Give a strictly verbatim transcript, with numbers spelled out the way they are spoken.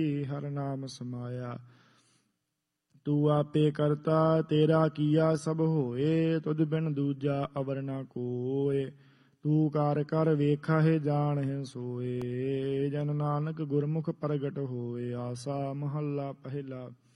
ਹਰਿ ਨਾਮ ਸਮਾਇਆ। ਤੂੰ ਆਪੇ ਕਰਤਾ ਤੇਰਾ ਕੀਆ ਸਭ ਹੋਏ, ਤੁਧ ਬਿਨ ਦੂਜਾ ਅਵਰ ਨਾ ਕੋਇ। ਤੂੰ ਕਰ ਕਰ ਵੇਖਹਿ ਜਾਣਹਿ ਸੋਏ, ਜਨ ਨਾਨਕ ਗੁਰਮੁਖ ਪ੍ਰਗਟ ਹੋਏ। ਆਸਾ ਮਹੱਲਾ ਪਹਿਲਾ।